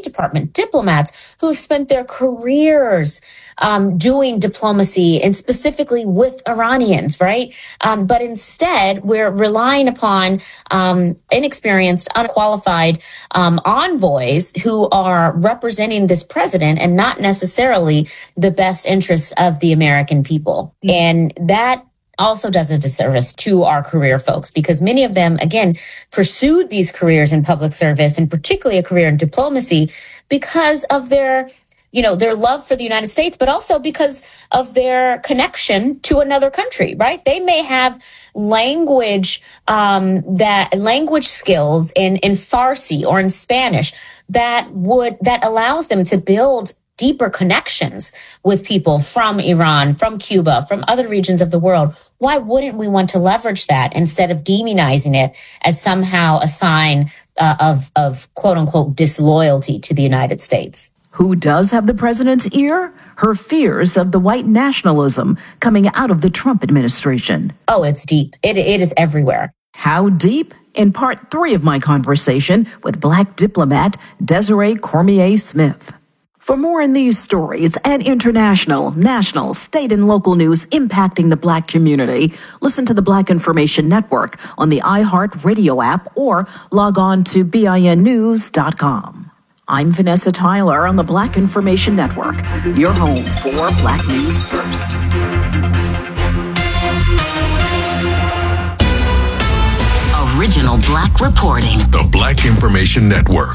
State Department, diplomats who have spent their careers doing diplomacy and specifically with Iranians, right? But instead, we're relying upon inexperienced, unqualified envoys who are representing this president and not necessarily the best interests of the American people. And that also does a disservice to our career folks, because many of them, again, pursued these careers in public service, and particularly a career in diplomacy, because of their love for the United States, but also because of their connection to another country, right? They may have language skills in Farsi or in Spanish that allows them to build deeper connections with people from Iran, from Cuba, from other regions of the world. Why wouldn't we want to leverage that instead of demonizing it as somehow a sign of quote unquote disloyalty to the United States? Who does have the president's ear? Her fears of the white nationalism coming out of the Trump administration. Oh, it's deep. It is everywhere. How deep? In part 3 of my conversation with Black diplomat Desiree Cormier-Smith. For more on these stories and international, national, state, and local news impacting the Black community, listen to the Black Information Network on the iHeart Radio app or log on to BINnews.com. I'm Vanessa Tyler on the Black Information Network, your home for Black News First. Original Black reporting. The Black Information Network.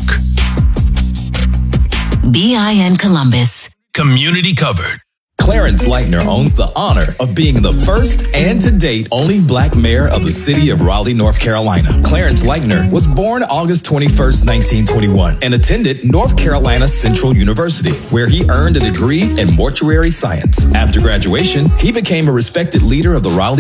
BIN Columbus. Community covered. Clarence Lightner owns the honor of being the first and to date only Black mayor of the city of Raleigh, North Carolina. Clarence Lightner was born August 21st, 1921 and attended North Carolina Central University, where he earned a degree in mortuary science. After graduation, he became a respected leader of the Raleigh